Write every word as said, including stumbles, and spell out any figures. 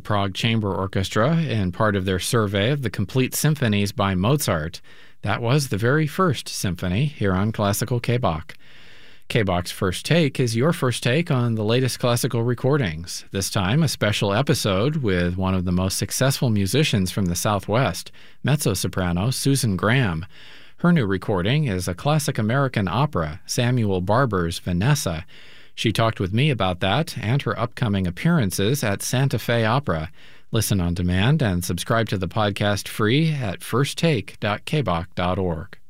Prague Chamber Orchestra in part of their survey of the complete symphonies by Mozart. That was the very first symphony here on Classical K-Bach. K-Bach's First Take is your first take on the latest classical recordings. This time, a special episode with one of the most successful musicians from the Southwest, mezzo-soprano Susan Graham. Her new recording is a classic American opera, Samuel Barber's Vanessa. She talked with me about that and her upcoming appearances at Santa Fe Opera. Listen on demand and subscribe to the podcast free at first take dot k bach dot org.